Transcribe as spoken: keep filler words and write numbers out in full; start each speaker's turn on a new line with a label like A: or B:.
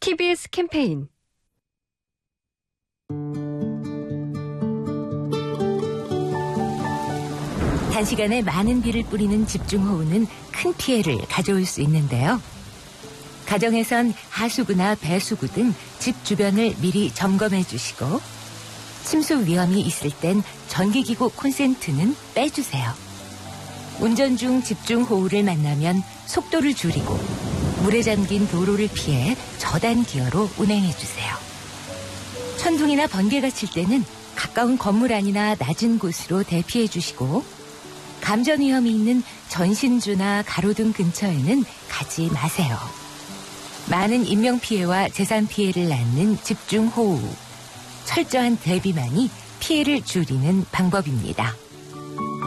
A: 티비에스 캠페인
B: 단시간에 많은 비를 뿌리는 집중호우는 큰 피해를 가져올 수 있는데요. 가정에선 하수구나 배수구 등 집 주변을 미리 점검해 주시고 침수 위험이 있을 땐 전기기구 콘센트는 빼주세요. 운전 중 집중호우를 만나면 속도를 줄이고 물에 잠긴 도로를 피해 저단 기어로 운행해 주세요. 천둥이나 번개가 칠 때는 가까운 건물 안이나 낮은 곳으로 대피해 주시고 감전 위험이 있는 전신주나 가로등 근처에는 가지 마세요. 많은 인명피해와 재산 피해를 낳는 집중호우. 철저한 대비만이 피해를 줄이는 방법입니다.